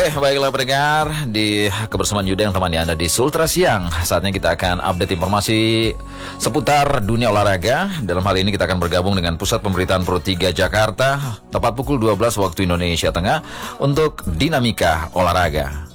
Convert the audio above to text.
Oke, baiklah pendengar, di kebersamaan Yuda yang temani Anda di Sultra Siang. Saatnya kita akan update informasi seputar dunia olahraga. Dalam hal ini kita akan bergabung dengan Pusat Pemberitaan Pro 3 Jakarta tepat pukul 12 waktu Indonesia Tengah untuk Dinamika Olahraga.